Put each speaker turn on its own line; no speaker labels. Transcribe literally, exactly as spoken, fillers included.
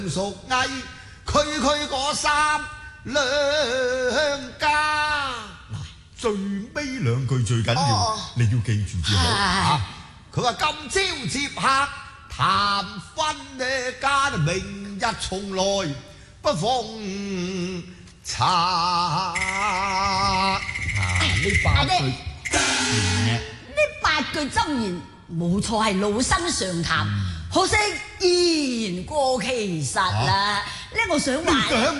屬藝，區區嗰三兩家。
嗱，最尾兩句最緊要，哦、你要記住至好。啊，
佢話今朝接客談婚呢間，明日從來不逢茶。啊，呢八句，
呢八句箴言冇錯係老生常談，嗯、可惜依然過其實啦。呢、啊，我想話。